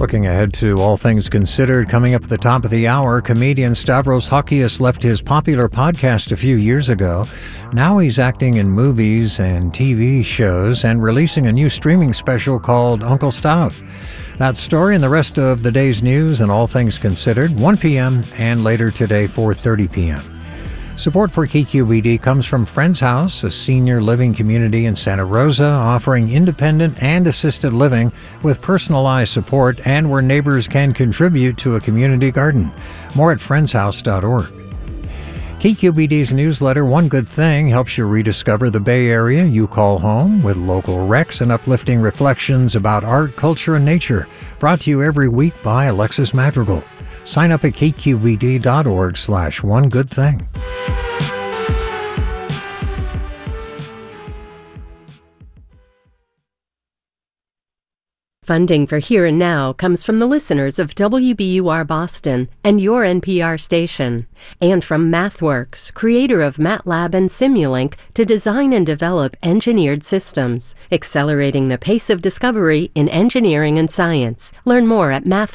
Looking ahead to All Things Considered, coming up at the top of the hour, comedian Stavros Halkias left his popular podcast a few years ago. Now he's acting in movies and TV shows and releasing a new streaming special called Uncle Stav. That story and the rest of the day's news and All Things Considered, 1 p.m. and later today, 4:30 p.m. Support for KQBD comes from Friends House, a senior living community in Santa Rosa, offering independent and assisted living with personalized support and where neighbors can contribute to a community garden. More at friendshouse.org. KQBD's newsletter, One Good Thing, helps you rediscover the Bay Area you call home with local recs and uplifting reflections about art, culture, and nature. Brought to you every week by Alexis Madrigal. Sign up at kqbd.org/onegoodthing. Funding for Here and Now comes from the listeners of WBUR Boston and your NPR station, and from MathWorks, creator of MATLAB and Simulink to design and develop engineered systems, accelerating the pace of discovery in engineering and science. Learn more at Math